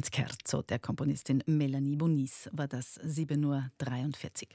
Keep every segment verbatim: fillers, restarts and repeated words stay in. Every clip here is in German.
Scherzo der Komponistin Melanie Moniz war das, sieben Uhr dreiundvierzig.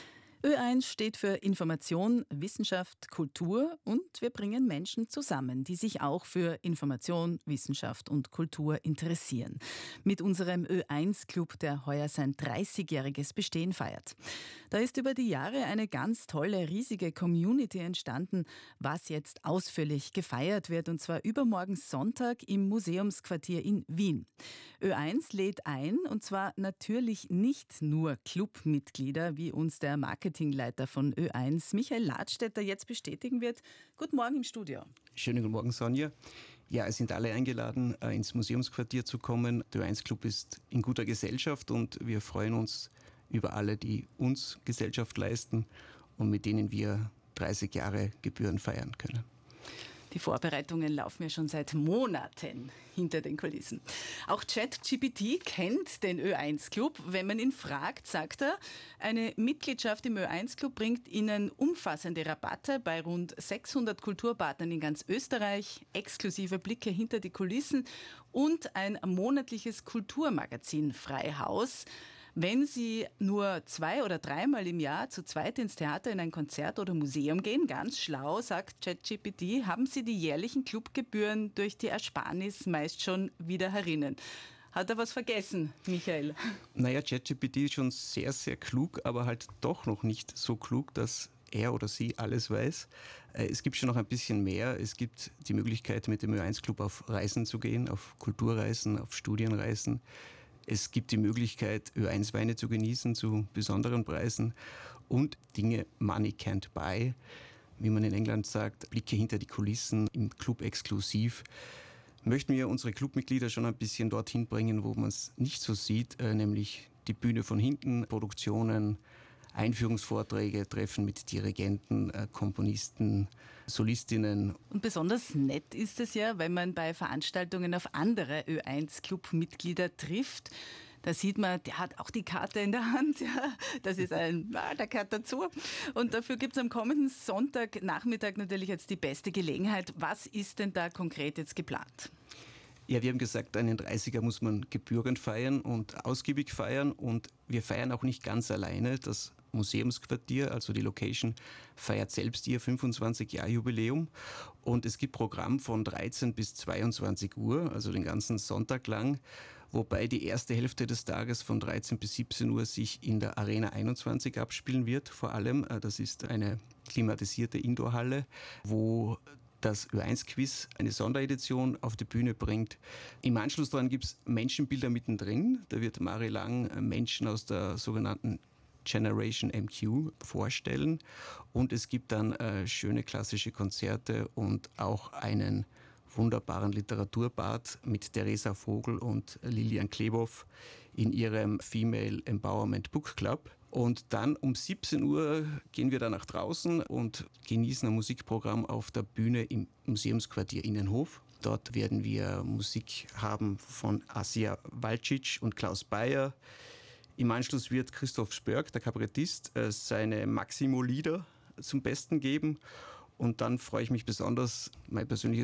Ö eins steht für Information, Wissenschaft, Kultur und wir bringen Menschen zusammen, die sich auch für Information, Wissenschaft und Kultur interessieren. Mit unserem Ö eins Club, der heuer sein dreißigjähriges Bestehen feiert. Da ist über die Jahre eine ganz tolle, riesige Community entstanden, was jetzt ausführlich gefeiert wird, und zwar übermorgen Sonntag im Museumsquartier in Wien. Ö eins lädt ein, und zwar natürlich nicht nur Clubmitglieder, wie uns der Marketingleiter von Ö eins, Michael Ladstätter, jetzt bestätigen wird. Guten Morgen im Studio. Schönen guten Morgen, Sonja. Ja, es sind alle eingeladen, ins Museumsquartier zu kommen. Der Ö eins Club ist in guter Gesellschaft und wir freuen uns über alle, die uns Gesellschaft leisten und mit denen wir dreißig Jahre Gebühren feiern können. Die Vorbereitungen laufen ja schon seit Monaten hinter den Kulissen. Auch ChatGPT kennt den Ö eins Club. Wenn man ihn fragt, sagt er, eine Mitgliedschaft im Ö eins Club bringt Ihnen umfassende Rabatte bei rund sechshundert Kulturpartnern in ganz Österreich, exklusive Blicke hinter die Kulissen und ein monatliches Kulturmagazin Freihaus. Wenn Sie nur zwei oder dreimal im Jahr zu zweit ins Theater, in ein Konzert oder Museum gehen, ganz schlau, sagt ChatGPT, haben Sie die jährlichen Clubgebühren durch die Ersparnis meist schon wieder herinnen. Hat er was vergessen, Michael? Naja, ChatGPT ist schon sehr, sehr klug, aber halt doch noch nicht so klug, dass er oder sie alles weiß. Es gibt schon noch ein bisschen mehr. Es gibt die Möglichkeit, mit dem Ö eins Club auf Reisen zu gehen, auf Kulturreisen, auf Studienreisen. Es gibt die Möglichkeit, Ö eins Weine zu genießen zu besonderen Preisen und Dinge Money can't buy, wie man in England sagt, Blicke hinter die Kulissen im Club exklusiv. Möchten wir unsere Clubmitglieder schon ein bisschen dorthin bringen, wo man es nicht so sieht, äh, nämlich die Bühne von hinten, Produktionen, Einführungsvorträge, Treffen mit Dirigenten, äh, Komponisten, Solistinnen. Und besonders nett ist es ja, wenn man bei Veranstaltungen auf andere Ö eins Club-Mitglieder trifft. Da sieht man, der hat auch die Karte in der Hand. Ja, das ist ein, ah, der gehört dazu. Und dafür gibt es am kommenden Sonntagnachmittag natürlich jetzt die beste Gelegenheit. Was ist denn da konkret jetzt geplant? Ja, wir haben gesagt, einen dreißiger muss man gebührend feiern und ausgiebig feiern. Und wir feiern auch nicht ganz alleine. Das Museumsquartier, also die Location, feiert selbst ihr fünfundzwanzig-Jahr-Jubiläum. Und es gibt Programm von dreizehn bis zweiundzwanzig Uhr, also den ganzen Sonntag lang. Wobei die erste Hälfte des Tages von dreizehn bis siebzehn Uhr sich in der Arena einundzwanzig abspielen wird. Vor allem, das ist eine klimatisierte Indoorhalle, wo das Ö eins Quiz eine Sonderedition auf die Bühne bringt. Im Anschluss daran gibt es Menschenbilder mittendrin. Da wird Mari Lang Menschen aus der sogenannten Generation M Q vorstellen. Und es gibt dann äh, schöne klassische Konzerte und auch einen wunderbaren Literaturbad mit Theresa Vogel und Lilian Klebow in ihrem Female Empowerment Book Club. Und dann um siebzehn Uhr gehen wir dann nach draußen und genießen ein Musikprogramm auf der Bühne im Museumsquartier Innenhof. Dort werden wir Musik haben von Asia Walcic und Klaus Bayer. Im Anschluss wird Christoph Spörk, der Kabarettist, seine Maximo-Lieder zum Besten geben. Und dann freue ich mich besonders, mein persönliches